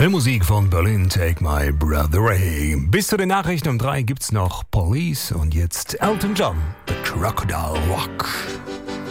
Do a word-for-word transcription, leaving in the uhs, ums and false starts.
Filmmusik von Berlin, Take My Brother Away. Bis zu den Nachrichten um drei gibt's noch Police und jetzt Elton John, The Crocodile Rock.